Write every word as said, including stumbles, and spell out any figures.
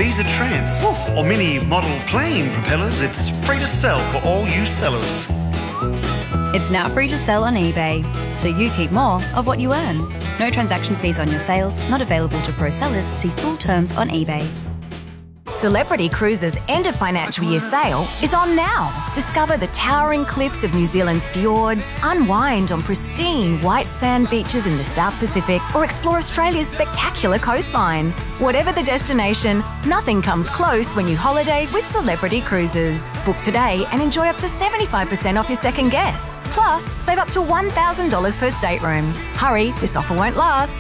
Ibiza Trance, or mini model plane propellers, it's free to sell for all you sellers. It's now free to sell on eBay, so you keep more of what you earn. No transaction fees on your sales, not available to pro sellers. See full terms on eBay. Celebrity Cruises' end of financial year sale is on now. Discover the towering cliffs of New Zealand's fjords, unwind on pristine white sand beaches in the South Pacific, or explore Australia's spectacular coastline. Whatever the destination, nothing comes close when you holiday with Celebrity Cruises. Book today and enjoy up to seventy-five percent off your second guest. Plus, save up to one thousand dollars per stateroom. Hurry, this offer won't last.